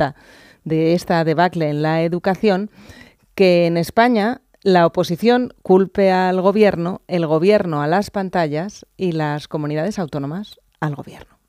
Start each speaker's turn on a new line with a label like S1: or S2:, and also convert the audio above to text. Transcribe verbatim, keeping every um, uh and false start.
S1: resulta de esta debacle en la educación que en España la oposición culpe al gobierno, el gobierno a las pantallas y las comunidades autónomas al gobierno.